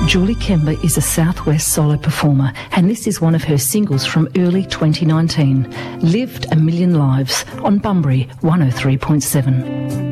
Julie Kemba is a Southwest solo performer, and this is one of her singles from early 2019, Lived a Million Lives on Bunbury 103.7.